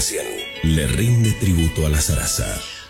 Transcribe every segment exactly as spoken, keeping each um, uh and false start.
cien le rinde tributo a la zaraza.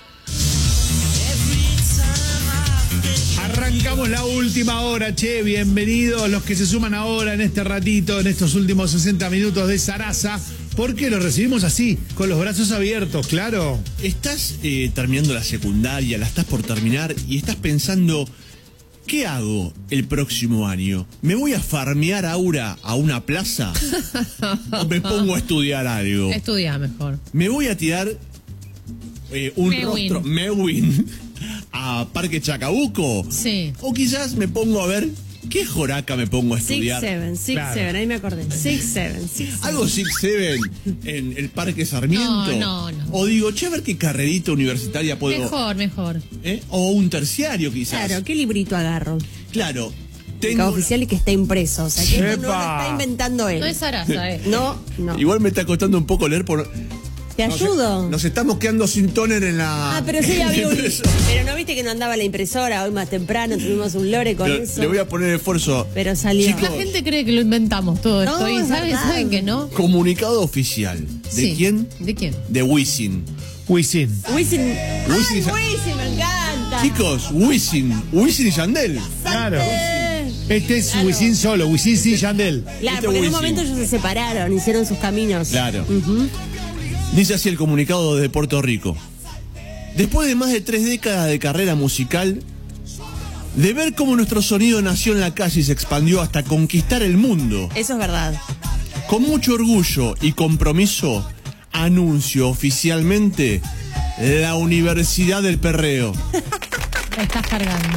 Arrancamos la última hora, che, bienvenidos los que se suman ahora en este ratito, en estos últimos sesenta minutos de Zaraza, porque lo recibimos así, con los brazos abiertos, claro. Estás eh, terminando la secundaria, la estás por terminar y estás pensando, ¿qué hago el próximo año? ¿Me voy a farmear Aura a una plaza? ¿O me pongo a estudiar algo? Estudia mejor. ¿Me voy a tirar eh, un Mewin. rostro, Mewin, a Parque Chacabuco? Sí. O quizás me pongo a ver, ¿qué joraca me pongo a estudiar? Six Seven, Six Claro. Seven, ahí me acordé. Six Seven, Six Seven. ¿Algo Six Seven en el Parque Sarmiento? No, no, no. O digo, che, a ver qué carrerita universitaria puedo... Mejor, mejor. ¿eh? O un terciario quizás. Claro, ¿qué librito agarro? Claro. El Tengo... oficial y que está impreso, o sea, que esto no lo ¡Epa! está inventando él. No es Zaraza, eh. No, no. Igual me está costando un poco leer por... ¿Te Nos- ayudo? Nos estamos quedando sin tóner en la... Ah, pero sí había un... impresora. Pero no viste que no andaba la impresora, hoy más temprano tuvimos un lore con Pero eso. le voy a poner esfuerzo. Pero salió. Chicos, La gente cree que lo inventamos todo No, esto y es ¿saben, verdad. saben que no. comunicado oficial. ¿De Sí. quién? ¿De quién? De Wisin. Wisin. Wisin. Wisin Ay, ya- Wisin, me encanta. Chicos, Wisin. Wisin y Yandel. Claro. Eh, Este es Claro. Wisin solo, Wisin sin Yandel. Claro, Este porque en un Wisin. momento ellos se separaron, hicieron sus caminos. Claro. Ujú. Dice así el comunicado desde Puerto Rico. Después de más de tres décadas de carrera musical, de ver cómo nuestro sonido nació en la calle y se expandió hasta conquistar el mundo, Eso es verdad. con mucho orgullo y compromiso, anuncio oficialmente la Universidad del Perreo. La estás cargando.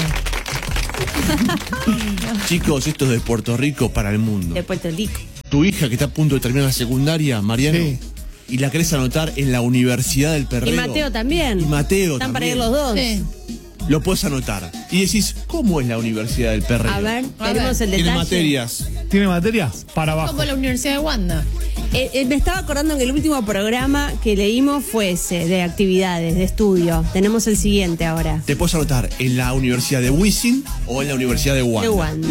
Chicos, esto es de Puerto Rico para el mundo. De Puerto Rico. Tu hija que está a punto de terminar la secundaria, Mariano, Sí. y la querés anotar en la Universidad del Perreo. Y Mateo también. Y Mateo Están para también. ir los dos. Sí. Lo puedes anotar. Y decís, ¿cómo es la Universidad del Perreo? A ver, A tenemos ver. el Tiene detalle. materias. ¿Tiene materias? Para abajo. Como la Universidad de Wanda. Eh, eh, me estaba acordando que el último programa que leímos fue ese, de actividades, de estudio. Tenemos el siguiente ahora. Te puedes anotar en la Universidad de Wisin o en la Universidad de Wanda. De Wanda.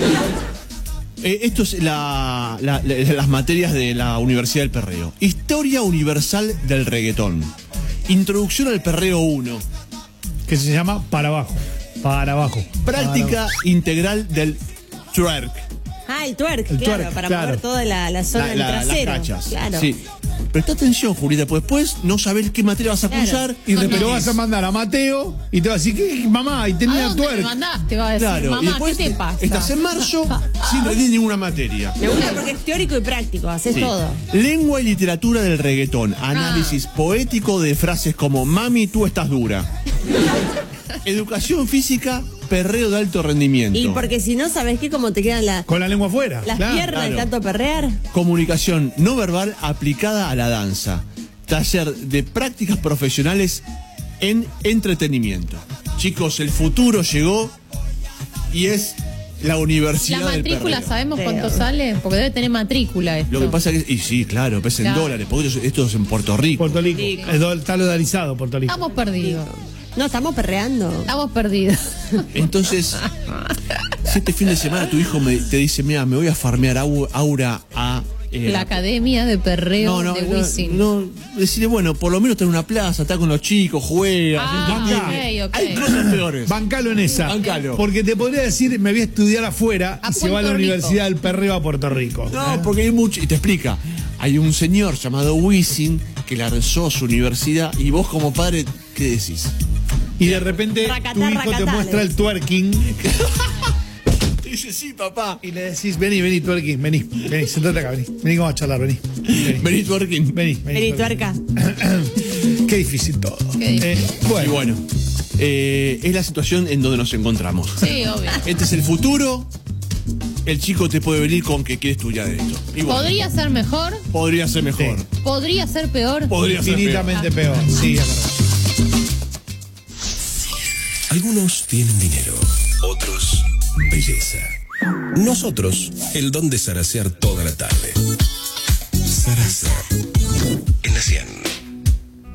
Eh, esto es la, la- la- las materias de la Universidad del Perreo. Historia universal del reggaetón. Introducción al Perreo uno. Que se llama Para abajo. Para abajo. Práctica integral del twerk. Ah, el twerk, El claro, twerk, para claro. mover toda la, la zona La- del la- las trasero. cachas. Claro. Sí. Presta atención, Julieta, pues después no sabés qué materia vas a Claro. cursar. Y No, pero no. vas a mandar a Mateo y te va a decir, ¿qué, mamá? Y ¿A tenía dónde me twerk. mandaste? Va a decir, Claro, y mamá, después ¿qué te pasa? estás en marzo sin rendir ninguna materia. Me gusta porque es teórico y práctico, haces Sí. todo. Lengua y literatura del reggaetón. Análisis poético de frases como mami, tú estás dura. Educación física, perreo de alto rendimiento. Y porque si no, ¿sabes qué? Como te quedan la- Con la lengua afuera. las claro. piernas de claro. tanto perrear. Comunicación no verbal aplicada a la danza. Taller de prácticas profesionales en entretenimiento. Chicos, el futuro llegó y es la Universidad La del matrícula, Perreo. ¿sabemos Creo. cuánto sale? Porque debe tener matrícula esto. Lo que pasa es que, y sí, claro, pesa en Claro. dólares, porque esto, esto es en Puerto Rico. Puerto Rico. Rico. Es do- Está dolarizado Puerto Rico. Estamos perdidos. No, estamos perreando. Estamos perdidos. Entonces, si este fin de semana tu hijo me, te dice, mira, me voy a farmear au- Aura a... eh, La Academia de Perreo no, no, de no, Wisin. no, decirle, bueno, por lo menos está en una plaza, está con los chicos, juega. Ah, entretiene. ok, ok. Hay cosas peores. Bancalo en esa. Bancalo. Porque te podría decir, me voy a estudiar afuera A y se va a la Puerto Rico. Universidad del Perreo a Puerto Rico. No, porque hay mucho. Y te explica. Hay un señor llamado Wisin que lanzó su universidad y vos como padre, ¿qué decís? Y de repente Racatá, tu hijo te racatá, muestra le el twerking Te dice, sí, papá. y le decís, vení, vení, twerking, vení, vení, sentate acá, vení, vení, vamos a charlar, vení. Vení, Vení twerking. vení, Vení, tuerca. Qué difícil todo. Qué difícil. Eh, Y bueno, bueno, eh, es la situación en donde nos encontramos. Sí, obvio. Este es el futuro. El chico te puede venir con que quiere estudiar esto. Y bueno, ¿Podría ser mejor? podría ser mejor. Sí. ¿Podría ser peor? Podría ser peor. infinitamente peor. Sí, es verdad. Algunos tienen dinero, otros belleza. Nosotros, el don de zarasear toda la tarde. Zaraza, en la cien.